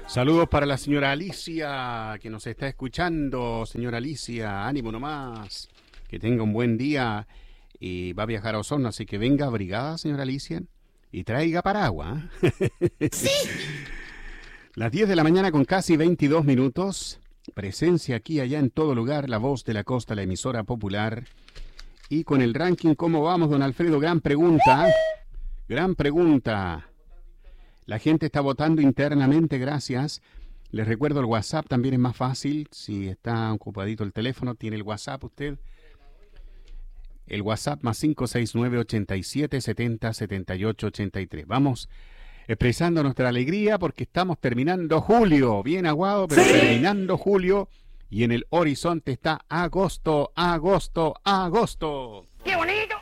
Saludos para la señora Alicia, que nos está escuchando. Señora Alicia, ánimo nomás. Que tenga un buen día. Y va a viajar a Osorno, así que venga abrigada, señora Alicia. Y traiga paraguas. Sí. Las 10 de la mañana con casi 22 minutos. Presencia aquí, allá, en todo lugar. La voz de la costa, la emisora popular. Y con el ranking, ¿cómo vamos, don Alfredo? Gran pregunta. Gran pregunta. La gente está votando internamente, gracias. Les recuerdo, el WhatsApp también es más fácil. Si está ocupadito el teléfono, tiene el WhatsApp usted. El WhatsApp más 569-8770-7883. Vamos expresando nuestra alegría porque estamos terminando julio. Bien aguado, pero terminando julio. Y en el horizonte está agosto, agosto, agosto. ¡Qué bonito!